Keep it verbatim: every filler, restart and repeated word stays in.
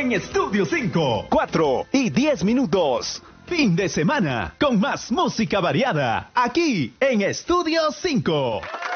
en Estudio cinco. cuatro y diez minutos. Fin de semana con más música variada aquí en Estudio cinco.